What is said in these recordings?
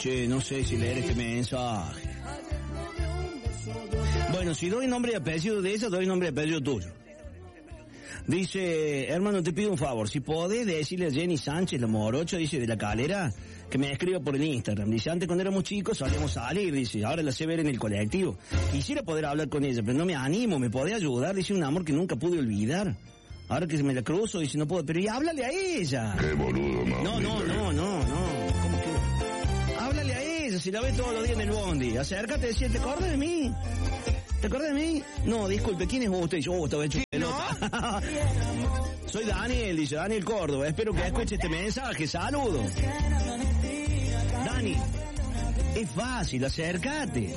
che, no sé si leer este mensaje. Bueno, si doy nombre y apellido de esa, doy nombre y apellido tuyo. Dice, hermano, te pido un favor, si podés decirle a Jenny Sánchez, la morocha, dice, de La Calera, que me escriba por el Instagram. Dice, antes cuando éramos chicos solíamos salir, dice, ahora la sé ver en el colectivo. Quisiera poder hablar con ella, pero no me animo, ¿me podés ayudar? Dice, un amor que nunca pude olvidar. Ahora que me la cruzo, dice, no puedo, pero y háblale a ella. Qué boludo, mamá. No. ¿Cómo que? Háblale a ella, si la ves todos los días en el bondi. Acércate y decir, ¿te acuerdas de mí? ¿Te acuerdas de mí? No, disculpe, ¿quién es usted? Yo, estaba hecho pelota. Soy Daniel, dice Daniel Córdoba. Espero que escuche este mensaje. Saludo. Dani, es fácil, acércate.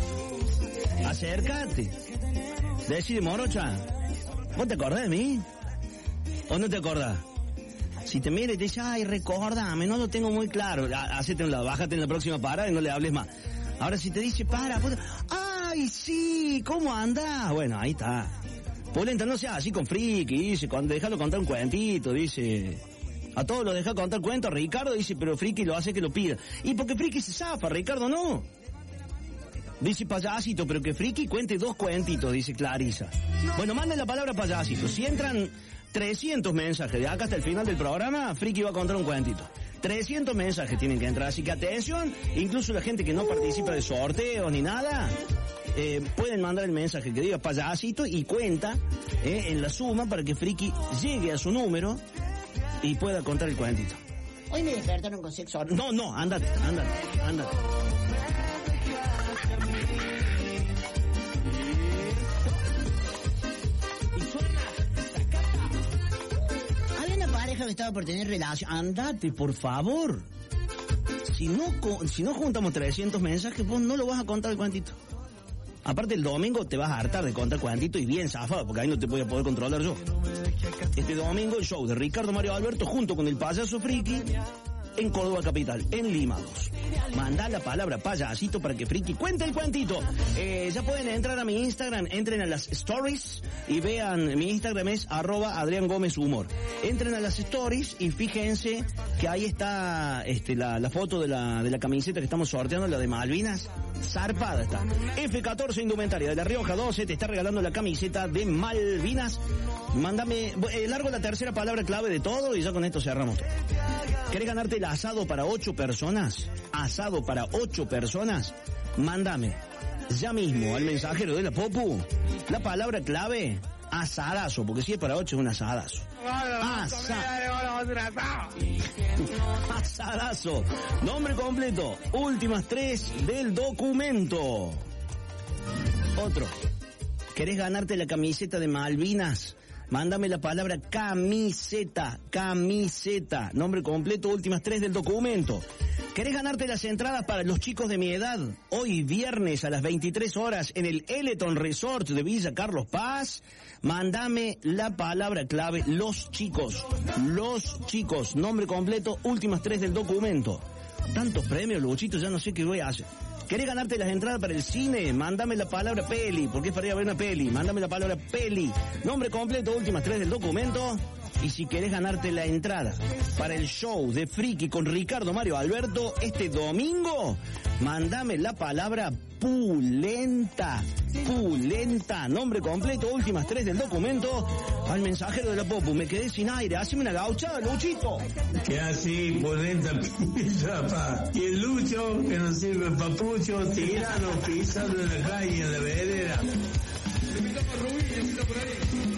Decide, morocha, ¿vos te acordás de mí? ¿O no te acordás? Si te mira y te dice, ay, recordame, no lo tengo muy claro. Hacete un lado, bájate en la próxima parada y no le hables más. Ahora si te dice, ay, sí, ¿cómo andás? Bueno, ahí está. Polenta, no sea así con friki, dice, déjalo contar un cuentito, dice. A todos los deja contar cuentos, Ricardo dice, pero friki lo hace que lo pida. Y porque friki se zafa, Ricardo no. Dice payasito, pero que friki cuente 2 cuentitos, dice Clarisa. Bueno, manden la palabra payasito. Si entran 300 mensajes de acá hasta el final del programa, friki va a contar un cuentito. 300 mensajes tienen que entrar, así que atención, incluso la gente que no participa de sorteos ni nada, pueden mandar el mensaje que diga payasito y cuenta en la suma para que friki llegue a su número y pueda contar el cuentito. Hoy me despertaron con sexo. No, ándate. Había una pareja que estaba por tener relación. Andate, por favor. Si no juntamos 300 mensajes, vos no lo vas a contar el cuentito. Aparte el domingo te vas a hartar de contar cuentito y bien zafado, porque ahí no te voy a poder controlar yo. Este domingo el show de Ricardo Mario Alberto junto con el payaso friki en Córdoba Capital, en Lima 2. Mandá la palabra payasito para que friki cuente el cuentito. Ya pueden entrar a mi Instagram, entren a las stories y vean, mi Instagram es @AdrianGómezHumor. Entren a las stories y fíjense que ahí está la foto de la camiseta que estamos sorteando, la de Malvinas. Zarpada está. F14 Indumentaria de La Rioja 12 te está regalando la camiseta de Malvinas. Mándame, largo la tercera palabra clave de todo y ya con esto cerramos todo. ¿Querés ganarte el asado para 8 personas? Asado para 8 personas. Mándame ya mismo al mensajero de la Popu la palabra clave asadazo, porque si es para 8 es un asadazo. Asadazo. Nombre completo, últimas 3 del documento. Otro. ¿Querés ganarte la camiseta de Malvinas? Mándame la palabra camiseta. Nombre completo, últimas 3 del documento. ¿Querés ganarte las entradas para los chicos de mi edad? Hoy viernes a las 23 horas en el Eleton Resort de Villa Carlos Paz. Mándame la palabra clave, los chicos. Nombre completo, últimas 3 del documento. Tantos premios, Luchito, ya no sé qué voy a hacer. ¿Querés ganarte las entradas para el cine? Mándame la palabra peli, porque es para ir a ver una peli. Mándame la palabra peli. Nombre completo, últimas 3 del documento. Y si querés ganarte la entrada para el show de Friki con Ricardo Mario Alberto este domingo, mándame la palabra pulenta. Nombre completo, últimas 3 del documento, al mensajero de la Popu. Me quedé sin aire, haceme una gauchada, Luchito. Que así, pulenta, pilla, pa. Y el Lucho, que no sirve papucho, tirano, pisando en la calle, en la vereda.